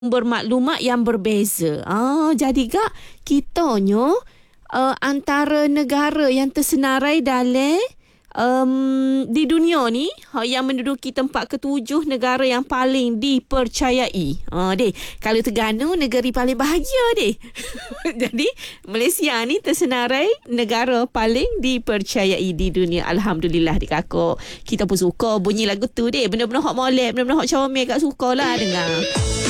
bermaklumat yang berbeza. Jadi kak, kitanya antara negara yang tersenarai dalam di dunia ni yang menduduki tempat ketujuh negara yang paling dipercayai. Deh, kalau Terengganu negeri paling bahagia deh. Jadi Malaysia ni tersenarai negara paling dipercayai di dunia. Alhamdulillah dik kakak. Kita pun suka bunyi lagu tu deh. Benda-benda hot molek, benda-benda hot comel kat suka lah dengar.